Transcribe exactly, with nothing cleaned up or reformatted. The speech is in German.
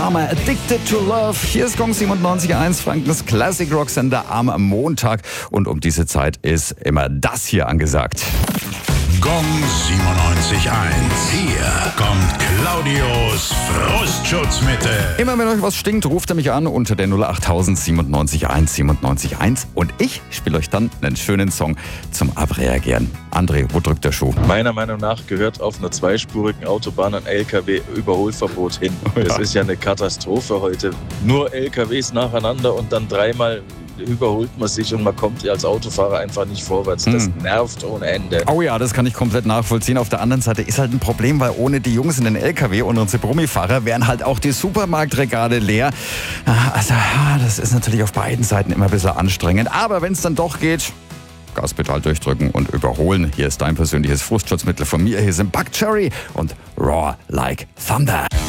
Summer, Addicted to Love. Hier ist Gong siebenundneunzig Komma eins, Frankens Classic Rock Sender am Montag. Und um diese Zeit ist immer das hier angesagt. Gong siebenundneunzig Komma eins. Hier kommt Claudios Frustschutzmittel. Immer wenn euch was stinkt, ruft er mich an unter der null acht null null siebenundneunzig Komma eins siebenundneunzig Komma eins und ich spiele euch dann einen schönen Song zum Abreagieren. André, wo drückt der Schuh? Meiner Meinung nach gehört auf einer zweispurigen Autobahn ein L K W-Überholverbot hin. Ja. Das ist ja eine Katastrophe heute. Nur L K Ws nacheinander und dann dreimal überholt man sich und man kommt als Autofahrer einfach nicht vorwärts. Das Hm. nervt ohne Ende. Oh ja, das kann ich komplett nachvollziehen. Auf der anderen Seite ist halt ein Problem, weil ohne die Jungs in den L K W und unsere Brummifahrer wären halt auch die Supermarktregale leer. Also das ist natürlich auf beiden Seiten immer ein bisschen anstrengend. Aber wenn es dann doch geht, Gaspedal durchdrücken und überholen. Hier ist dein persönliches Frustschutzmittel von mir. Hier sind Buck Cherry und Roar Like Thunder.